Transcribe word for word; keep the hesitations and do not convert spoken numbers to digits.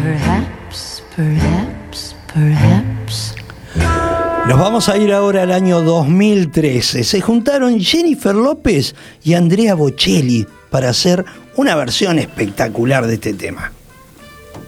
Perhaps, perhaps, perhaps. Nos vamos a ir ahora al año dos mil trece. Se juntaron Jennifer López y Andrea Bocelli para hacer una versión espectacular de este tema.